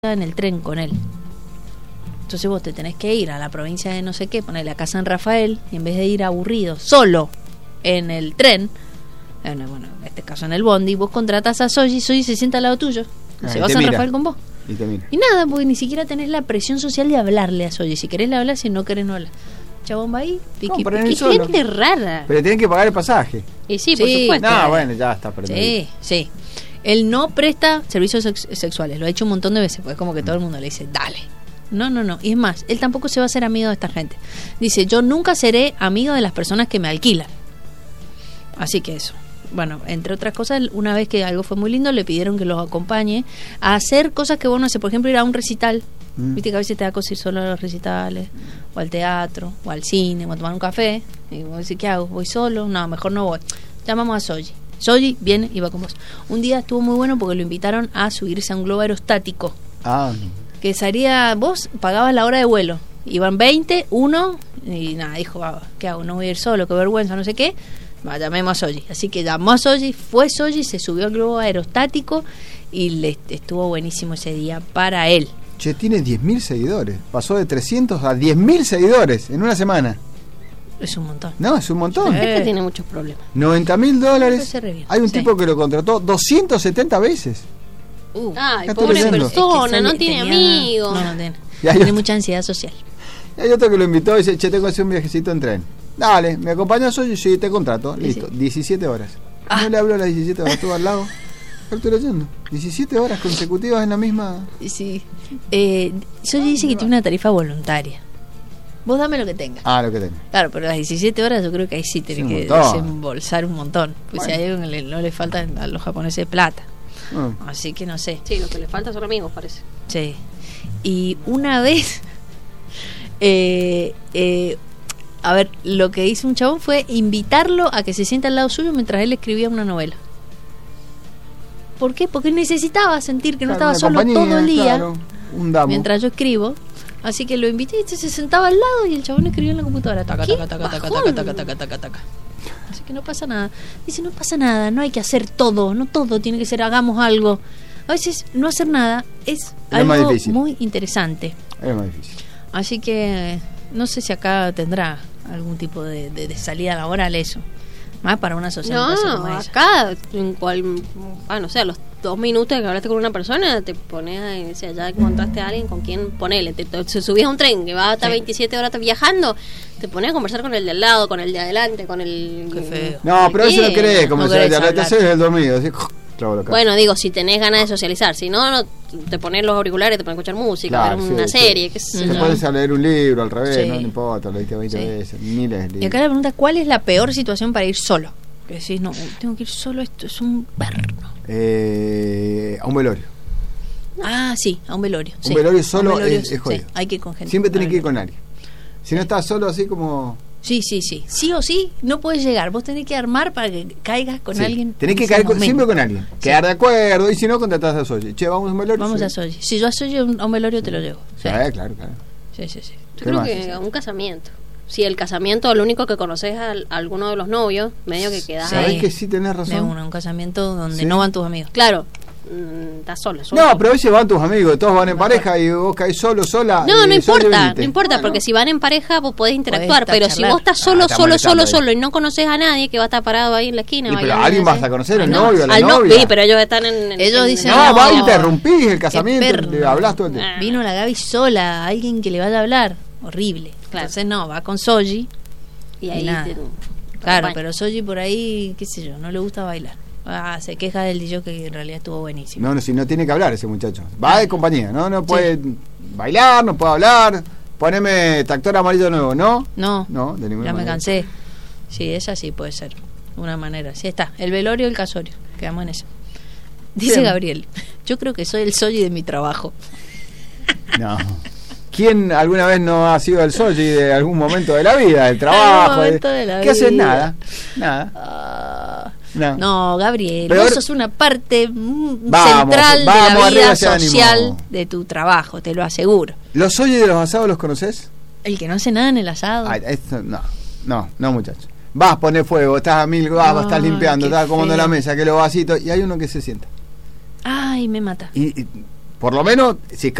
en el tren con él. Entonces vos te tenés que ir a la provincia de no sé qué, ponerle acá San Rafael, y en vez de ir aburrido, solo en el tren, bueno, en este caso en el bondi, vos contratás a Soji se sienta al lado tuyo, se va a San Rafael con vos. Y nada, porque ni siquiera tenés la presión social de hablarle a Soji. Si querés le hablas, si no querés no hablas. Chabón va ahí, piqui, gente rara. Pero tienen que pagar el pasaje. Y sí, por supuesto. No, bueno, ya está perdido. Sí. Él no presta servicios sexuales, lo ha hecho un montón de veces, pues es como que todo el mundo le dice, dale. No. Y es más, él tampoco se va a hacer amigo de esta gente. Dice, yo nunca seré amigo de las personas que me alquilan. Así que eso. Bueno, entre otras cosas, una vez que algo fue muy lindo, le pidieron que los acompañe a hacer cosas que vos no haces. Por ejemplo, ir a un recital. Viste que a veces te da cosa ir solo a los recitales, o al teatro, o al cine, o a tomar un café. Y vos decís, ¿qué hago? ¿Voy solo? No, mejor no voy. Llamamos a Soji. Soji viene y va con vos. Un día estuvo muy bueno porque lo invitaron a subirse a un globo aerostático. Que salía, vos pagabas la hora de vuelo. Iban 20, uno, y nada, dijo, ¿qué hago? No voy a ir solo, qué vergüenza, no sé qué. Llamemos a Soji. Así que llamó a Soji, fue Soji, se subió al globo aerostático y estuvo buenísimo ese día para él. Che, tiene 10.000 seguidores. Pasó de 300 a 10.000 seguidores en una semana. Es un montón. No, es un montón. Es que tiene muchos problemas. $90.000. Hay un tipo que lo contrató 270 veces. Pobre persona, no tiene amigos. No tiene. Tiene mucha ansiedad social. Y hay otro que lo invitó y dice, che, tengo que hacer un viajecito en tren. Dale, ¿me acompañas hoy? Sí, te contrato. Listo, 17 horas. No le hablo a las 17 horas, estuvo al lado. Estoy leyendo. 17 horas consecutivas en la misma... Sí. Soji dice que tiene una tarifa voluntaria. Vos dame lo que tengas. Lo que tengas. Claro, pero las 17 horas yo creo que ahí sí tenés que desembolsar un montón. Pues si hay algo que no le falta a los japoneses plata. Así que no sé. Sí, lo que le falta son amigos, parece. Sí. Y una vez... a ver, lo que hizo un chabón fue invitarlo a que se sienta al lado suyo mientras él escribía una novela. ¿Por qué? Porque necesitaba sentir que no estaba solo todo el día mientras yo escribo. Así que lo invité y se sentaba al lado y el chabón escribía en la computadora. Taca. Así que no pasa nada. Dice, no pasa nada, no hay que hacer todo. No todo tiene que ser hagamos algo. A veces no hacer nada es algo muy interesante. Es más difícil. Así que no sé si acá tendrá algún tipo de salida laboral eso. Más para una sociedad como esa. Acá, no sé, a los 2 minutos que hablaste con una persona, te pones, ya encontraste a alguien con quien ponele, te subís a un tren que va hasta 27 horas viajando, te pones a conversar con el de al lado, con el de adelante, con el... Qué feo. No, pero eso no querés conversar, ya te haces el dormido, así... Bueno, digo, si tenés ganas de socializar, si no te pones los auriculares, te pones a escuchar música, ver una serie, qué sé yo. Te pones a leer un libro al revés, no importa, lo leíste 20 veces, miles de libros. Y acá la pregunta, ¿cuál es la peor situación para ir solo? Que decís, no, tengo que ir solo, esto es un perno. A un velorio. Sí, a un velorio. Un velorio solo es jodido. Hay que ir con gente. Siempre tenés que ir con alguien. Si no estás solo así como... Sí. Sí o sí, no podés llegar. Vos tenés que armar para que caigas con alguien. Tenés que caer siempre con alguien. Quedar de acuerdo. Y si no, contratás a Soji. Che, vamos a un velorio. Vamos a Soji. Si yo a Soji a un velorio te lo llevo. Claro. Sí. Yo creo que a un casamiento. Si el casamiento, lo único que conoces a alguno de los novios, medio que quedás. ¿Sabés que sí tenés razón? Un casamiento donde no van tus amigos. Claro. Estás solo. No, pero a veces van tus amigos, todos van en pareja y vos caes solo, sola. No importa, porque si van en pareja vos podés interactuar, pero si vos estás solo y no conoces a nadie que va a estar parado ahí en la esquina. Pero alguien vas a conocer, el novio, la novia. Sí, pero ellos están ellos dicen, va a interrumpir el casamiento, le hablas todo el tiempo. Vino la Gaby sola, alguien que le vaya a hablar, horrible. Claro. Entonces va con Soji y ahí claro, pero Soji por ahí, qué sé yo, no le gusta bailar. Se queja del DJ que en realidad estuvo buenísimo. Si no tiene que hablar ese muchacho. Va de compañía, no puede bailar, no puede hablar. Poneme Tractor Amarillo nuevo, ¿no? No, de ninguna ya manera. Me cansé. Sí, esa sí puede ser una manera. Sí está, el velorio y el casorio. Quedamos en eso. Dice Bien. Gabriel, yo creo que soy el Soji de mi trabajo. No. ¿Quién alguna vez no ha sido el Soji de algún momento de la vida, del trabajo? ¿Qué haces? Nada. No, Gabriel, pero vos sos una parte central de la vida social de tu trabajo, te lo aseguro. ¿Los Soji de los asados los conoces? El que no hace nada en el asado. No, muchachos. Vas a poner fuego, estás a 1000 vas, estás limpiando, estás acomodando la mesa, que los vasitos, y hay uno que se sienta. Ay, me mata. Y Por lo menos, si